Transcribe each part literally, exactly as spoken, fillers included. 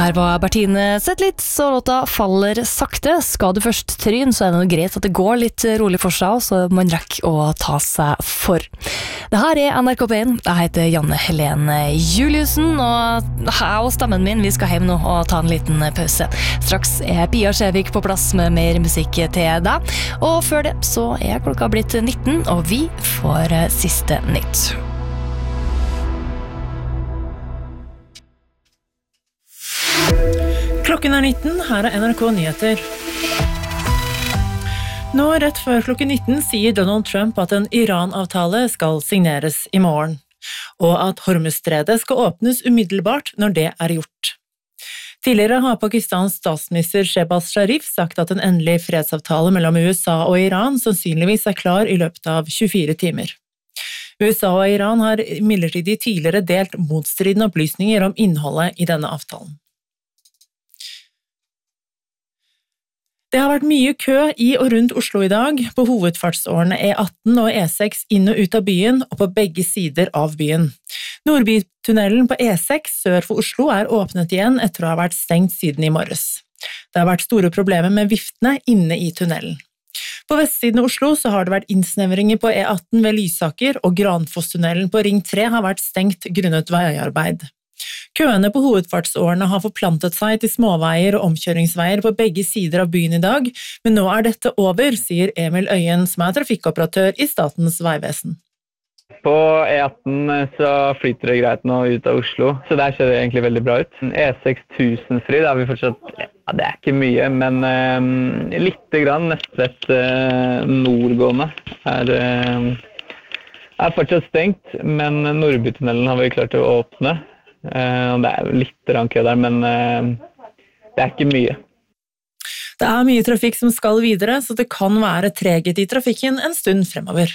Her var Bertine Zetlitz, og låta faller sakte. Skal du først tryn, så er det noe greit at det går litt rolig for seg, så man rekker å ta seg for. Det her er N R K P én. Jeg heter Janne Helene Juliussen, og jeg og stemmen min, vi skal hjem nå og ta en liten pause. Straks er Pia Skjevik på plass med mer musikk til deg, og før det så er klokka blitt nitten, og vi får siste nytt. Klokken er nitten, her er N R K Nyheter. Nå rett før klokken nitten sier Donald Trump at en Iran-avtale skal signeres i morgen, og at Hormuzstredet skal åpnes umiddelbart når det er gjort. Tidligere har Pakistans statsminister Shehbaz Sharif sagt at en endelig fredsavtale mellom U S A og Iran sannsynligvis er klar i løpet av tjuefire timer. U S A og Iran har imidlertid tidligere delt motstridende opplysninger om innholdet i denne avtalen. Det har vært mye kø i og rundt Oslo i dag, på hovedfartsårene E atten og E seks inn og ut av byen, og på begge sider av byen. Nordbytunnelen på E seks sør for Oslo er åpnet igjen etter å ha vært stengt siden i morges. Det har vært store problemer med viftene inne i tunnelen. På vestsiden av Oslo så har det vært innsnevringer på E atten ved Lysaker, og Granfosstunnelen på Ring tre har vært stengt grunnet veiarbeid. Køene på hovedfartsårene har forplantet seg til småveier og omkjøringsveier på begge sider av byen i dag, men nå er dette over, sier Emil Øyen, som er trafikkoperatør i Statens vegvesen. På E atten så flyter det greit nå ut av Oslo, så der ser det egentlig veldig bra ut. E seks tusenfri, da har vi fortsatt, ja, det er ikke mye, men eh, litt grann, nesten eh, nordgående er, eh, er fortsatt stengt, men Nordbytunnelen har vi klart å åpne. Uh, det er litt rankø der, men uh, det er ikke mye. Det er mye trafikk som skal videre, så det kan være treghet i trafikken en stund fremover.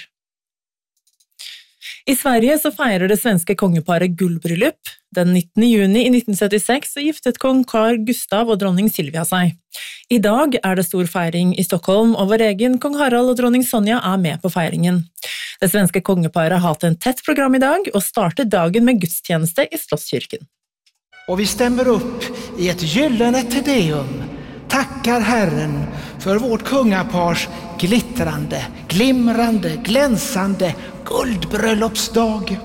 I Sverige så feirer det svenske kongeparet gullbryllup. Den nittende juni i nitten syttiseks så giftet kong Carl Gustav og dronning Silvia seg. I dag er det stor feiring i Stockholm, og vår egen kong Harald og dronning Sonja er med på feiringen. Det svenske kongeparet har hatt en tett program i dag, og startet dagen med gudstjeneste i Slottskirken. Og vi stemmer upp i ett gyllene tedeum, tackar Herren för vårt kungapars glittrande, glimrande, glänsande guldbröllopsdag.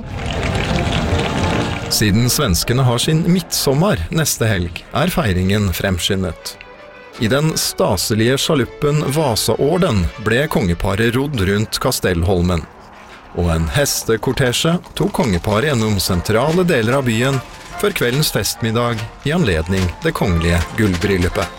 Siden svenskene har sin midtsommar neste helg, er feiringen fremskyndet. I den staselige sjaluppen Vasaorden ble kongeparet rodd rundt Kastellholmen, og en hestekortesje tok kongeparet gjennom sentrale deler av byen for kveldens festmiddag i anledning det kongelige gullbryllupet.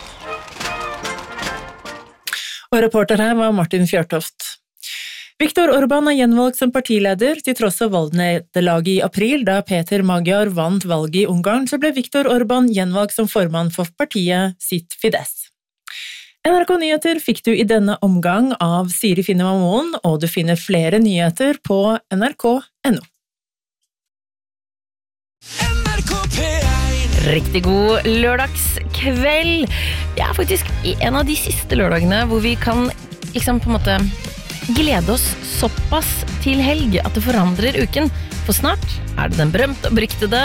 Og reporter her var Martin Fjørtoft. Viktor Orbán er gjenvalgt som partileder til tross av valgnederlaget i april. Da Peter Magyar vant valget i Ungarn, så ble Viktor Orbán gjenvalgt som formann for partiet sitt Fidesz. N R K Nyheter fikk du i denne omgang av Siri Finne Mamoen, og du finner flere nyheter på N R K punktum no. Riktig god lørdagskveld. Det er faktisk en av de siste lørdagene hvor vi kan liksom på en måte glede oss såpass til helg at det forandrer uken. For snart er det den berømte og beryktede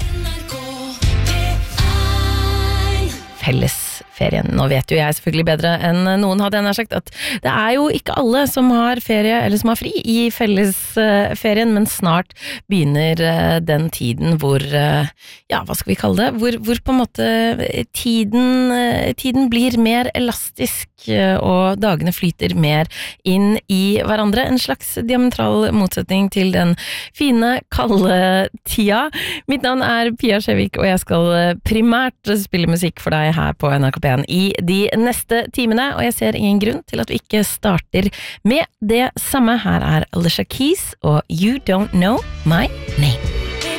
fellesferien. Nå vet jo jeg selvfølgelig bedre enn noen hadde jeg nær sagt at det er jo ikke alle som har ferie eller som har fri i fellesferien, men snart begynner den tiden hvor, ja, hva skal vi kalle det, hvor, hvor på en måte tiden, tiden blir mer elastisk og dagene flyter mer inn i hverandre. En slags diametral motsetning til den fine, kalde tida. Mitt navn er Pia Skjevik, og jeg skal primært spille musikk for deg her på N R K P én i de neste timene, og jeg ser ingen grunn til at vi ikke starter med det samme. Her er Alicia Keys og You Don't Know My Name.